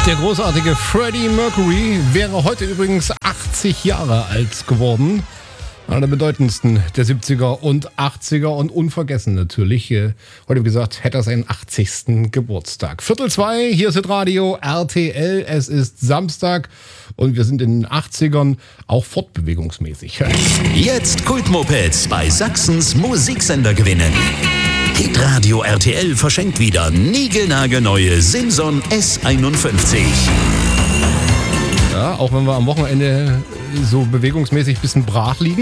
Der großartige Freddie Mercury wäre heute übrigens 80 Jahre alt geworden. Einer der bedeutendsten der 70er und 80er und unvergessen natürlich. Heute, wie gesagt, hätte er seinen 80. Geburtstag. 1:45, hier ist Radio RTL. Es ist Samstag und wir sind in den 80ern, auch fortbewegungsmäßig. Jetzt Kultmopeds bei Sachsens Musiksender gewinnen. Hitradio RTL verschenkt wieder niegelnagelneue Simson S51. Ja, auch wenn wir am Wochenende so bewegungsmäßig ein bisschen brach liegen.